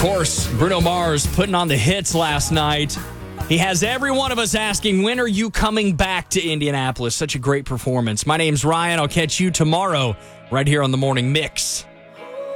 course, Bruno Mars putting on the hits last night. He has every one of us asking, when are you coming back to Indianapolis? Such a great performance. My name's Ryan. I'll catch you tomorrow right here on The Morning Mix.